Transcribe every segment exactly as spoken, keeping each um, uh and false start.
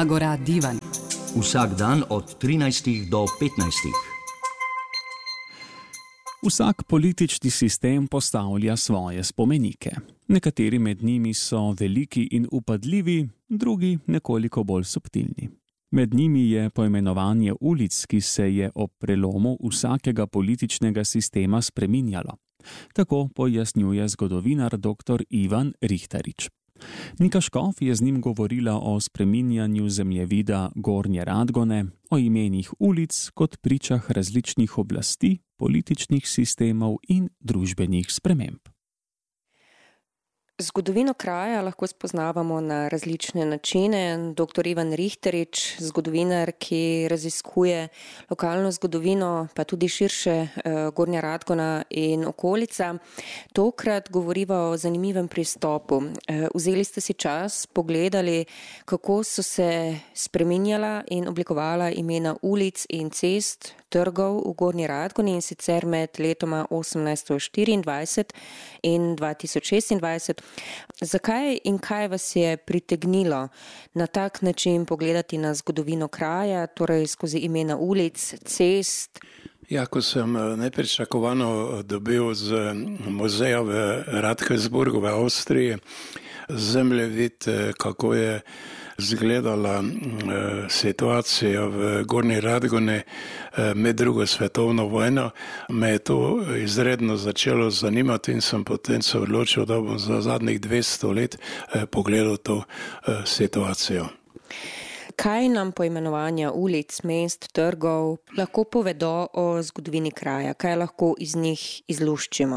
Agora Divan. Vsak dan od trinajstih do petnajstih. Vsak politični sistem postavlja svoje spomenike. Nekateri med njimi so veliki in upadljivi, drugi nekoliko bolj subtilni. Med njimi je poimenovanje ulic, ki se je ob prelomu vsakega političnega sistema spreminjalo. Tako pojasnjuje zgodovinar dr. Ivan Rihtarič. Nika Škof je z njim govorila o spreminjanju zemljevida Gornje Radgone, o imenih ulic kot pričah različnih oblasti, političnih sistemov in družbenih sprememb. Zgodovino kraja lahko spoznavamo na različne načine. doktor Ivan Rihtarič, zgodovinar, ki raziskuje lokalno zgodovino, pa tudi širše Gornja Radgona in okolica. Tokrat govoriva o zanimivem pristopu. Vzeli ste si čas, pogledali, kako so se spreminjala in oblikovala imena ulic in cest, trgov v Gornji Radgoni, in sicer med letoma osemnajststo štiriindvajset in dva tisoč šestindvajset. Zakaj in kaj vas je pritegnilo na tak način pogledati na zgodovino kraja, torej skozi imena ulic, cest? Ja, ko sem nepričakovano dobil z muzeja v Radkersburgu v Avstriji zemljevid, kako je izgledala situacija v Gornji Radgoni med drugo svetovno vojno, me je to izredno začelo zanimati in sem potem se odločil, da bom za zadnjih dvesto let pogledal to situacijo. Kaj nam poimenovanja ulic, mest, trgov lahko povedo o zgodovini kraja? Kaj lahko iz njih izluščimo?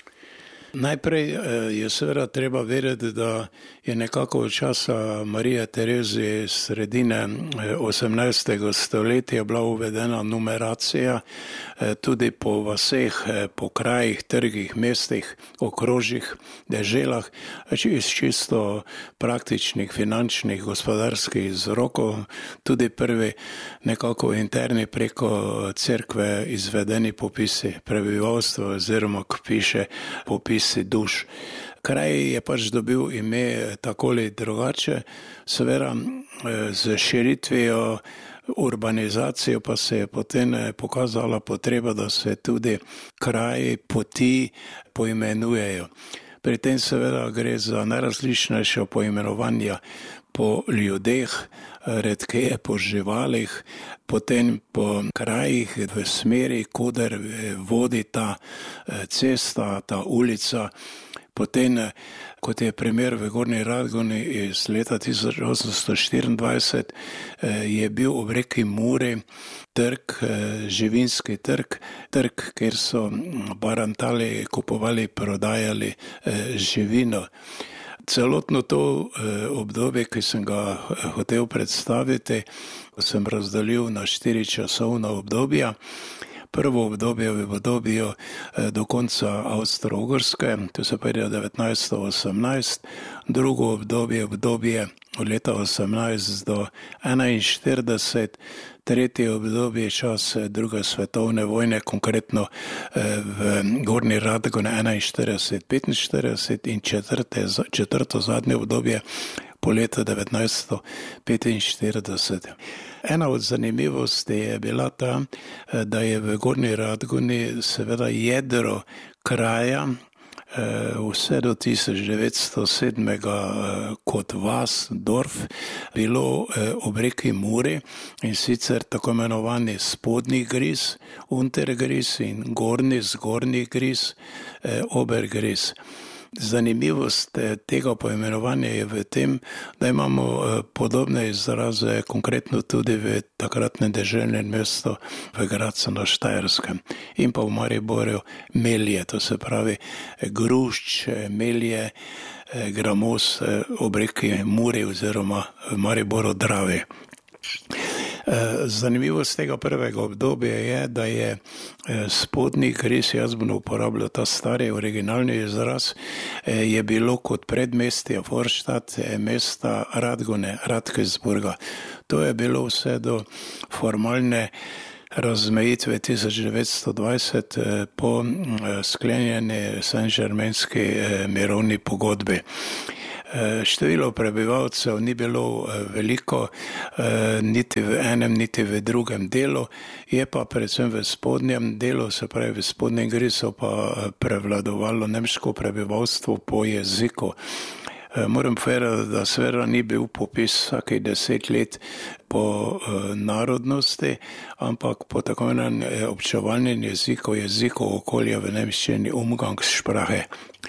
Najprej je seveda treba vedeti, da je nekako od časa Marije Terezije sredine osemnajstega stoletja bila uvedena numeracija tudi po vaseh, po krajih, trgih, mestih, okrožjih, deželah, iz čisto praktičnih, finančnih, gospodarskih vzrokov, tudi prvi nekako interni preko cerkve izvedeni popisi prebivalstva oziroma, ko piše popis duš. Kraj je pač dobil ime tako ali drugače, seveda z širitvijo, urbanizacijo pa se je potem pokazala potreba, da se tudi kraji, poti poimenujejo. Pri tem seveda gre za najrazličnejše poimenovanja po ljudeh, redkeje po živalih, potem po krajih v smeri, kuder vodi ta cesta, ta ulica. Potem, kot je primer v Gornji Radgoni iz leta tisoč osemsto štiriindvajset, je bil ob reki Muri trg, živinski trg, trg, kjer so barantali, kupovali, prodajali živino. Celotno to obdobje, ki sem ga hotel predstaviti, sem razdelil na štiri časovna obdobja. Prvo obdobje v obdobju do konca Avstro-Ogrske, to se pravi devetnajststo osemnajst, drugo obdobje, obdobje od leta osemnajst do enainštirideset, tretje obdobje čas druge svetovne vojne, konkretno v Gornji Radgoni enainštirideset petinštirideset in četrte, četrto zadnje obdobje po letu devetnajststo petinštirideset. Ena od zanimivosti je bila ta, da je v Gornji Radgoni seveda jedro kraja vse do tisoč devetsto sedem kot vas, Dorf, bilo ob reki Muri, in sicer tako imenovani spodnji Gris, Untergris, in gornji, zgornji Gris, Obergris. Zanimivost tega poimenovanja je v tem, da imamo podobne izraze konkretno tudi v takratnem deželnem mestu v Gradcu na Štajerskem in pa v Mariboru Melje, to se pravi Grušč, Melje, Gramoz ob reki Muri oziroma v Mariboru Dravi. Zanimivost tega prvega obdobja je, da je spodnji Gris, jaz bom uporabljal ta stari originalni izraz, je bilo kot predmestje Forštat, mesta Radgone, Radkersburga. To je bilo vse do formalne razmejitve tisoč devetsto dvajset po sklenjeni Saint-Germainski mirovni pogodbi. Število prebivalcev ni bilo veliko, niti v enem, niti v drugem delu, je pa predvsem v spodnjem delu, se pravi v spodnjem Grisu pa prevladovalo nemško prebivalstvo po jeziku. Moram povedati, da seveda ni bil popis vsake deset let po narodnosti, ampak po tako imenovanem občevalnem jeziku, jeziku okolja v nemščini Umgangssprache.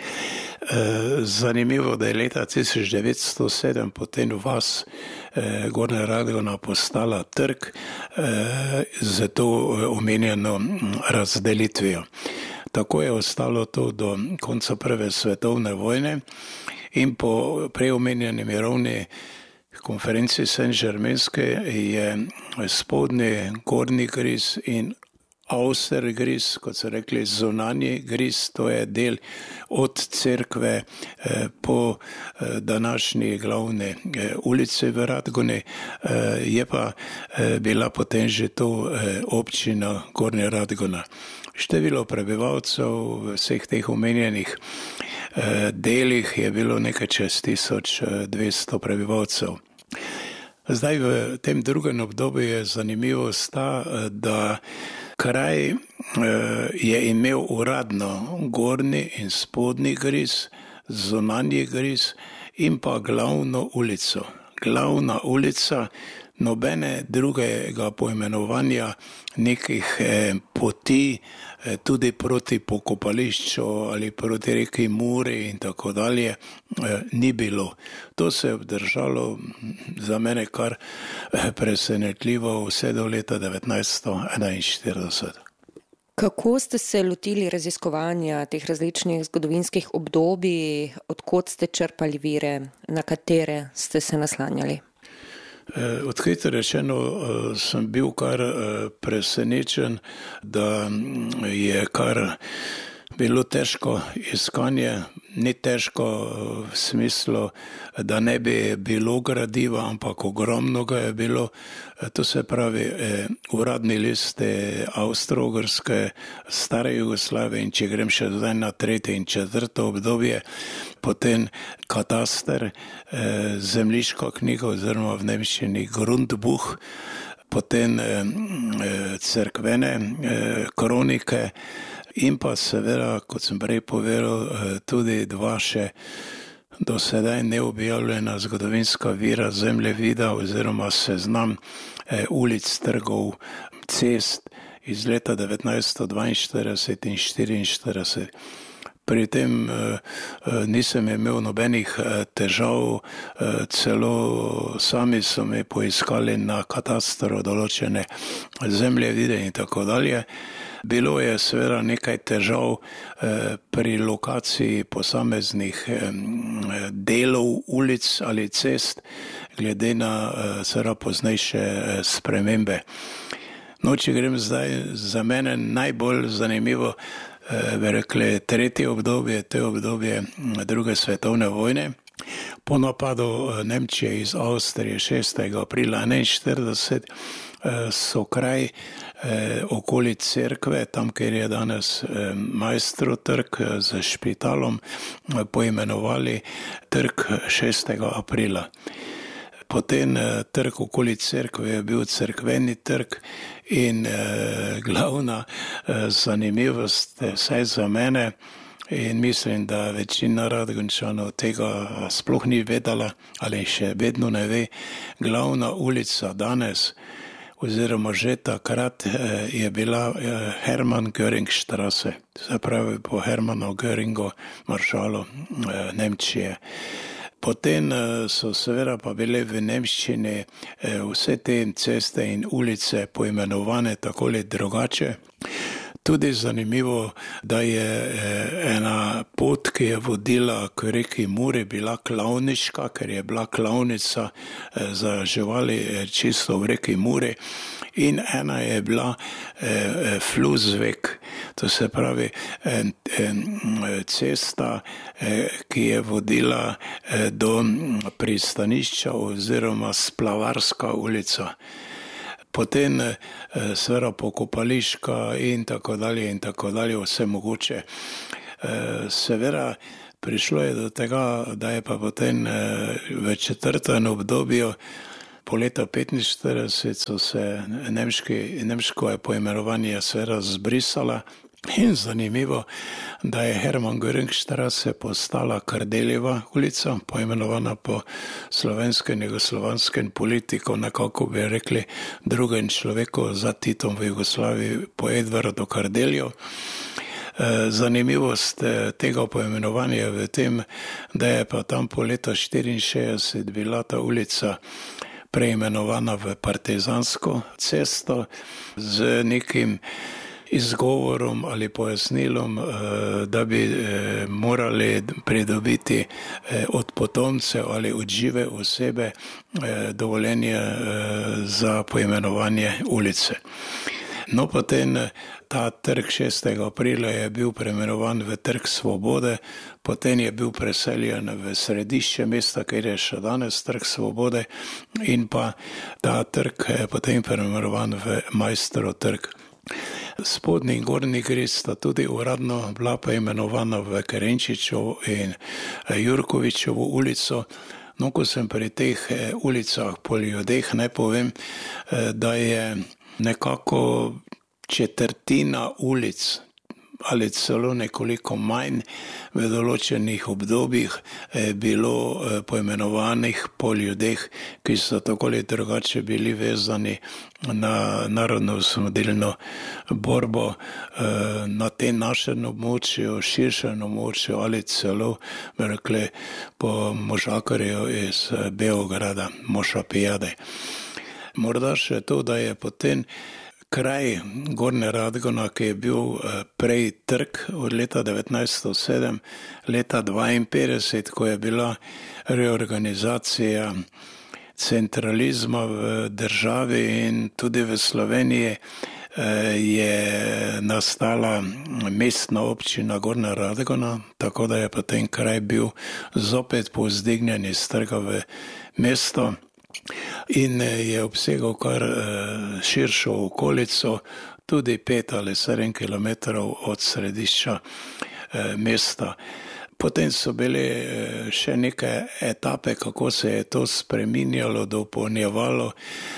Zanimivo, da je leta tisoč devetsto sedem potem vas Gornja Radgona postala trg z to omenjeno razdelitvijo. Tako je ostalo to do konca prve svetovne vojne in po preomenjeni mirovni konferenci Saint-Germainske je spodnji Gornji Gris in Austergris, kot so rekli, zunanji Gris, to je del od cerkve po današnji glavni ulici v Radgoni, je pa bila potem že to občina Gornja Radgona. Število prebivalcev v vseh teh omenjenih delih je bilo nekaj čez tisoč dvesto prebivalcev. Zdaj v tem drugem obdobju je zanimivost ta, da kraj je imel uradno Gornji in Spodnji Gris, zunanji Gris in pa glavno ulico. Glavna ulica, nobene drugega poimenovanja nekih poti, tudi proti pokopališču ali proti reki Muri in tako dalje, ni bilo. To se je obdržalo za mene kar presenetljivo vse do leta devetnajststo enainštirideset. Kako ste se lotili raziskovanja teh različnih zgodovinskih obdobij, odkot ste črpali vire, na katere ste se naslanjali? Odkrito rečeno sem bil kar presenečen, da je kar bilo težko iskanje, ni težko v smislu, da ne bi bilo gradiva, ampak ogromno ga je bilo. To se pravi uradni list Avstro-Ogrske, stare Jugoslavije in če grem še zdaj na tretje in četrto obdobje, potem kataster, zemljiška knjiga oziroma v nemščini Grundbuch, potem cerkvene kronike in pa seveda, kot sem prej povedal, tudi dva še do sedaj neobjavljena zgodovinska vira zemljevida oziroma seznam ulic, trgov, cest iz leta devetnajststo dvainštirideset in štiriinštirideset. Pri tem nisem imel nobenih težav, celo sami so me poiskali na katastru določene zemljevide in tako dalje. Bilo je seveda nekaj težav pri lokaciji posameznih delov ulic ali cest, glede na seveda poznejše spremembe. No, če grem zdaj, za mene najbolj zanimivo, bi rekli, tretje obdobje, to je obdobje druge svetovne vojne. Po napadu Nemčije iz Avstrije šestega aprila enainštirideset so kraj okoli cerkve, tam, kjer je danes Maestro trg z špitalom, poimenovali trg šestega aprila. Potem trg okoli cerkve je bil cerkveni trg in glavna zanimivost, vsaj za mene, in mislim, da večina Radgončanov tega sploh ni vedela ali še vedno ne ve, glavna ulica danes oziroma že takrat je bila Hermann-Göring-Straße, se pravi po Hermannu Göringu, maršalu Nemčije. Potem so seveda pa bile v nemščini vse te ceste in ulice poimenovane tako ali drugače. Tudi zanimivo, da je ena pot, ki je vodila k reki Muri, bila klavniška, ker je bila klavnica za živali čisto v reki Muri, in ena je bila Flusweg, to se pravi cesta, ki je vodila do pristanišča oziroma Splavarska ulica. Potem seveda pokopališka in tako dalje in tako dalje, vse mogoče. Seveda Prišlo je do tega, da je pa potem v četrtem obdobju po leta petinštirideset so se nemški, nemško poimenovanje seveda zbrisala. In zanimivo, da je Hermann Göringstraße postala Kardeljeva ulica, poimenovana po slovenskem jugoslovanskem politiku, nekako bi rekli drugem človeku za Titom v Jugoslaviji, po Edvardu Kardelju. Zanimivost tega poimenovanja je v tem, da je pa tam po leta štiriinšestdeset bila ta ulica preimenovana v Partizansko cesto z nekim izgovorom ali pojasnilom, da bi morali pridobiti od potomcev ali od žive osebe dovoljenje za poimenovanje ulice. No, potem ta trg šestega aprila je bil preimenovan v Trg Svobode, potem je bil preseljen v središče mesta, kjer je še danes Trg Svobode, in pa ta trg je potem preimenovan v Maistrov trg. Spodnji in gornji Gris sta tudi uradno bila preimenovana v Kerenčičevo in Jurkovičevo ulico. No, ko sem pri teh ulicah po ljudeh, ne povem, da je nekako četrtina ulic ali celo nekoliko manj v določenih obdobjih bilo poimenovanih po ljudeh, ki so tako ali drugače bili vezani na narodno-osvobodilno borbo na tem našem območju, širšem območju ali celo, bi rekli, po možakarju iz Beograda, Moša Pijade. Morda še to, da je potem kraj Gornje Radgona, ki je bil prej trg od leta devetnajststo sedem, leta dvainpetdeset, ko je bila reorganizacija centralizma v državi in tudi v Sloveniji, je nastala mestna občina Gornja Radgona, tako da je potem kraj bil zopet povzdignjen iz trga v mesto in je obsegal kar širšo okolico, tudi pet ali sedem kilometrov od središča mesta. Potem so bile še neke etape, kako se je to spreminjalo, dopolnjevalo.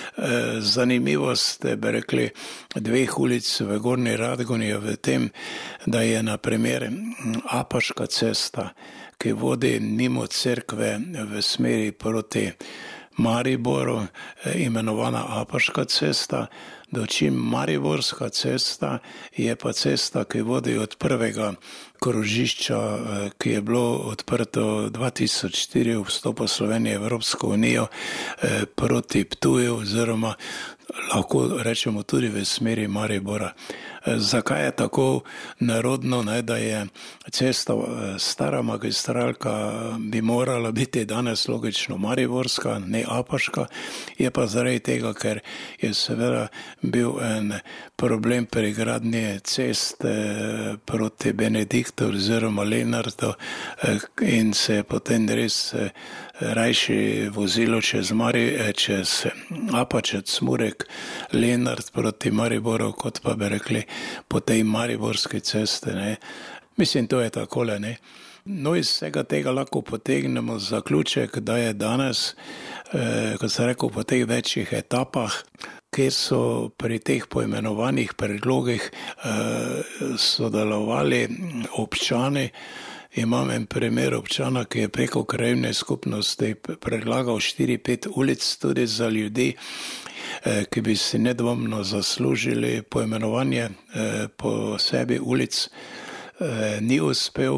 Zanimivost, bi rekli, dveh ulic v Gornji Radgoni je v tem, da je na primer Apaška cesta, ki vodi mimo cerkve v smeri proti Mariboru, imenovana Apaška cesta, dočim Mariborska cesta je pa cesta, ki vodi od prvega krožišča, ki je bilo odprto dva tisoč štiri ob vstopu Slovenije v Evropsko unijo, proti Ptuju oziroma lahko rečemo tudi v smeri Maribora. Zakaj je tako nerodno, ne, da je cesta, stara magistralka bi morala biti danes logično Mariborska, ne Apaška, je pa zaradi tega, ker je seveda bil en problem pri gradnji cest proti Benediktu oziroma Lenartu in se je potem res rajši vozilo čez, Mari, čez Apačec, Murek, Lenart proti Mariboru, kot pa bi rekli po tej Mariborski cesti. Ne. Mislim, to je takole. Ne. No, iz vsega tega lahko potegnemo zaključek, da je danes, eh, kot sem rekel, po teh večjih etapah, kjer so pri teh poimenovanih predlogih eh, sodelovali občani. Imam en primer občana, ki je preko krajevne skupnosti predlagal štiri pet ulic tudi za ljudi, ki bi si nedvomno zaslužili poimenovanje po sebi ulic. Ni uspel.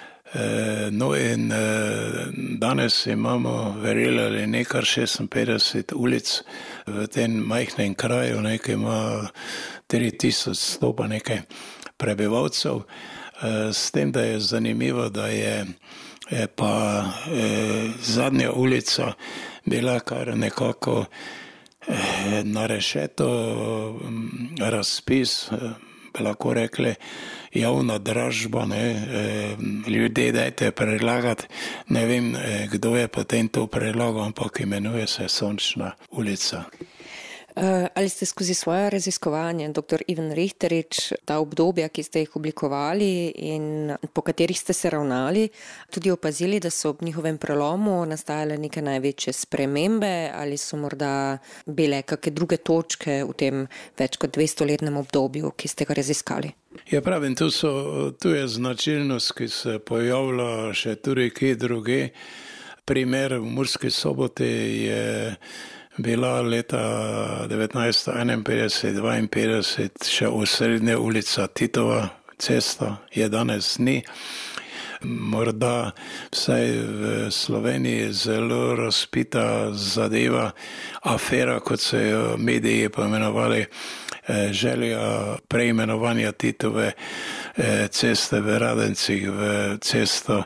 No in danes imamo, verjeli ali ne, kar šestinpetdeset ulic v tem majhnem kraju, nekaj ima tri tisoč sto pa nekaj prebivalcev. S tem, da je zanimivo, da je pa zadnja ulica bila kar nekako na rešeto razpis, bi lahko rekli, javna dražba, ne, ljudje dajte predlagati, ne vem, kdo je potem to predlagal, ampak imenuje se Sončna ulica. Ali ste skozi svoje raziskovanje, doktor Ivan Richterič, ta obdobja, ki ste jih oblikovali in po katerih ste se ravnali, tudi opazili, da so ob njihovem prelomu nastajale neke največje spremembe ali so morda bile kakšne druge točke v tem več kot dvestoletnem obdobju, ki ste ga raziskali? Ja, pravim, tu, so, tu je značilnost, ki se pojavlja še tudi kje druge. Primer v Murski Soboti je bila leta devetnajststo enainpetdeset dvainpetdeset še osrednja ulica Titova cesta, je danes ni. Morda vsaj v Sloveniji zelo razpita zadeva, afera, kot se jo mediji poimenovali, želja preimenovanja Titove ceste v Radencih v cesto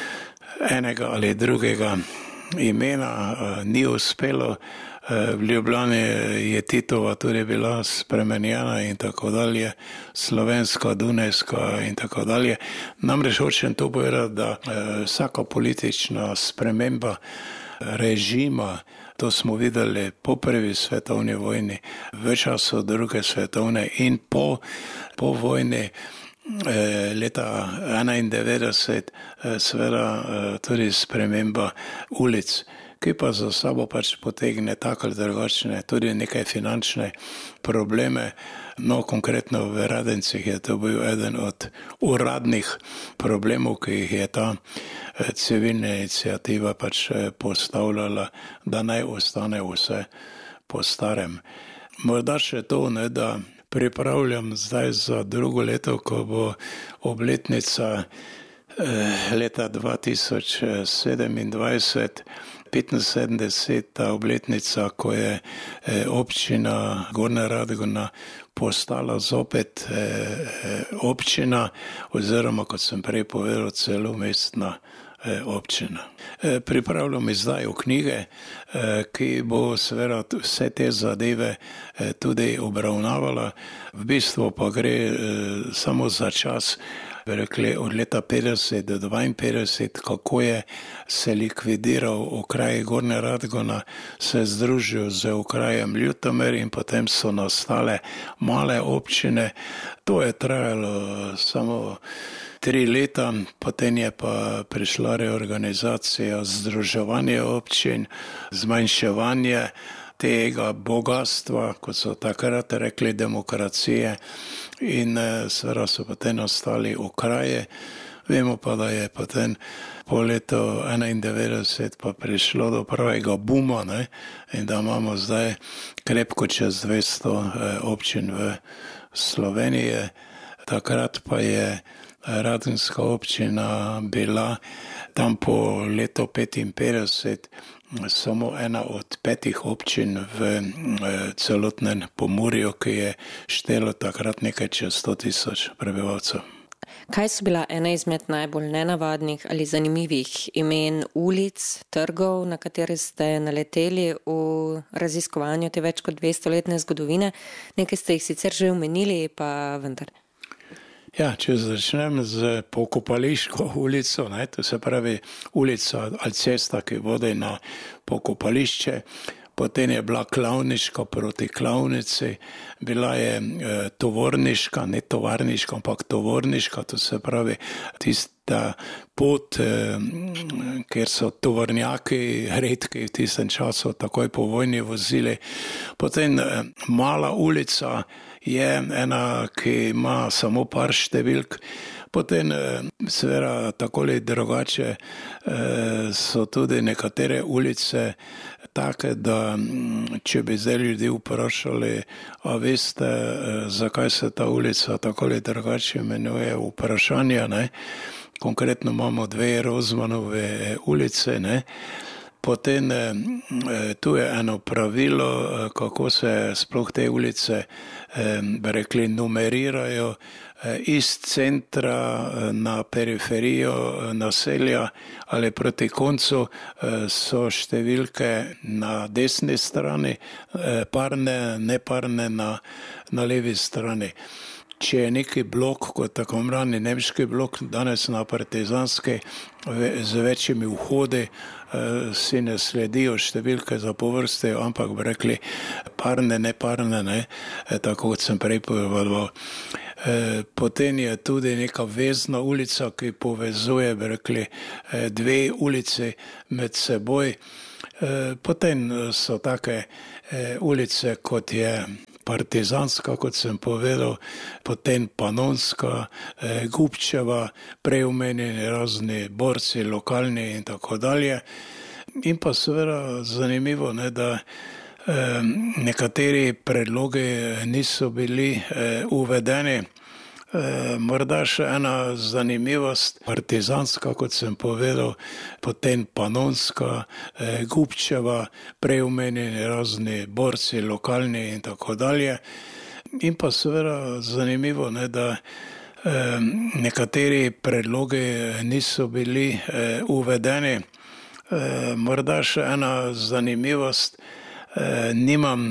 enega ali drugega imena, ni uspelo. V Ljubljani je Titova tudi bila spremenjena in tako dalje, slovenska, dunajska in tako dalje. Namreč hočem to povedati, da vsaka politična sprememba režima, to smo videli po prvi svetovni vojni, v času druge svetovne in po, po vojni leta enaindevetdeset, seveda tudi sprememba ulic, ki pa za sabo pač potegne tako ali drugačne, tudi nekaj finančne probleme. No, konkretno v Radencih je to bil eden od uradnih problemov, ki jih je ta civilna iniciativa pač postavljala, da naj ostane vse po starem. Morda še to, ne, da pripravljam zdaj za drugo leto, ko bo obletnica leta dva tisoč sedemindvajset, petinsedemdeseta obletnica, ko je občina Gornja Radgona postala zopet občina, oziroma, kot sem prej povedal, celo mestna občina. Pripravljam izdajo knjige, ki bo seveda vse te zadeve tudi obravnavala. V bistvu pa gre samo za čas, bi rekli, od leta petdeset do dvainpetdeset, kako je se likvidiral okraj Gornja Radgona, se združil z okrajem Ljutomer in potem so nastale male občine. To je trajalo samo tri leta, potem je pa prišla reorganizacija, združevanje občin, zmanjševanje tega bogatstva, kot so takrat rekli, demokracije, in seveda so potem nastali okraje. Vemo pa, da je potem po letu enaindevetdeset pa prišlo do pravega buma, ne? In da imamo zdaj krepko čez dvesto občin v Sloveniji. Takrat pa je Radenska občina bila tam po letu petinpetdeset samo ena od petih občin v celotnem Pomurju, ki je štelo takrat nekaj čez sto tisoč prebivalcev. Kaj so bila ena izmed najbolj nenavadnih ali zanimivih imen ulic, trgov, na katere ste naleteli v raziskovanju te več kot dvestoletne zgodovine? Nekaj ste jih sicer že omenili, pa vendar. Ja, če začnem z Pokopališko ulico, ne, to se pravi ulica ali cesta, ki vodi na pokopališče, potem je bila Klavniška proti Klavnici, bila je e, Tovorniška, ne Tovarniška, ampak Tovorniška, to se pravi tista pot, e, kjer so tovornjaki redki v tistem času takoj po vojni vozili. Potem e, Mala ulica je ena, ki ima samo par številk. Potem seveda tako ali drugače so tudi nekatere ulice take, da če bi zdaj ljudi vprašali, a veste, zakaj se ta ulica tako ali drugače imenuje, vprašanja, ne? Konkretno imamo dve Rozmanove ulice, ne? Potem tu je eno pravilo, kako se sploh te ulice, bi rekli, numerirajo iz centra na periferijo naselja ali proti koncu, so številke na desni strani, parne, neparne na, na levi strani. če je neki blok, kot tako imenovani nemški blok, danes na partizanski z večjimi vhodi, si ne sledijo številke za povrste, ampak bi rekli parne, neparne, ne, tako kot sem prej povedal. Potem je tudi neka vezna ulica, ki povezuje, bi rekli, dve ulici med seboj. Potem so take ulice, kot je Partizanska, kot sem povedal, potem Panonska, Gubčeva, prej omenjeni razni borci, lokalni in tako dalje. In pa seveda zanimivo, ne, da nekateri predlogi niso bili uvedeni. Morda še ena zanimivost, Partizanska, kot sem povedal, potem Panonska, Gubčeva, prej omenjeni razni borci, lokalni in tako dalje. In pa seveda zanimivo, ne, da nekateri predlogi niso bili uvedeni. Morda še ena zanimivost, nimam